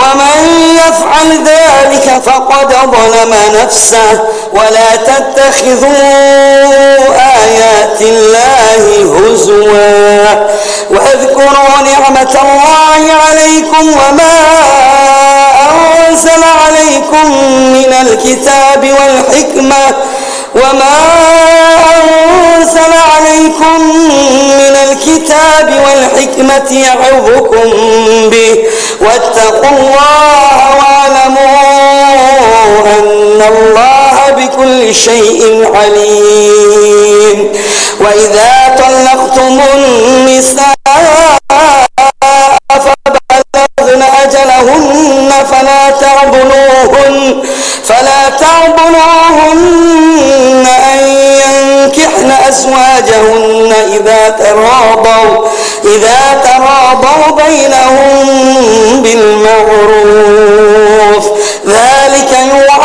ومن يفعل ذلك فقد ظلم نفسه ولا تتخذوا آيات الله هزوا واذكروا نعمة الله عليكم وما أنزل عليكم من الكتاب والحكمة يعظكم به واتقوا الله واعلموا أن الله بكل شيء عليم. وإذا طلقتم النساء فبلغن أجلهن فلا تعضلوهن أن ينكحن أزواجهن إذا تراضوا بينهم بالمعروف